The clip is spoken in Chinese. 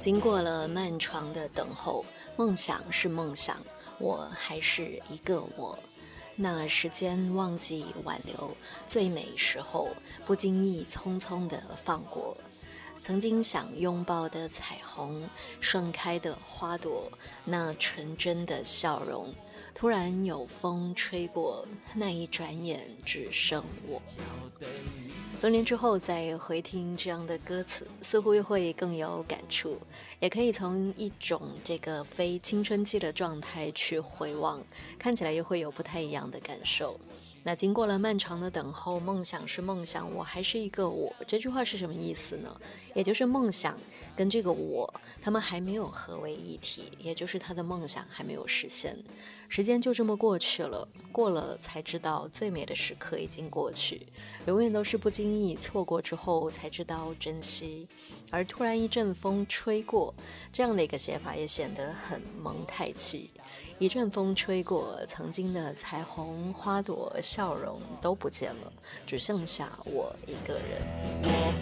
经过了漫长的等候，梦想是梦想，我还是一个我。那时间忘记挽留，最美时候不经意匆匆地放过。曾经想拥抱的彩虹，盛开的花朵，那纯真的笑容，突然有风吹过，那一转眼只剩我。多年之后再回听这样的歌词，似乎又会更有感触，也可以从一种这个非青春期的状态去回望，看起来又会有不太一样的感受。那经过了漫长的等候，梦想是梦想，我还是一个我，这句话是什么意思呢？也就是梦想跟这个我，他们还没有合为一体，也就是他的梦想还没有实现。时间就这么过去了，过了才知道最美的时刻已经过去，永远都是不经意错过之后才知道珍惜。而突然一阵风吹过，这样的一个写法也显得很蒙太奇。一阵风吹过，曾经的彩虹、花朵、笑容都不见了，只剩下我一个人。 我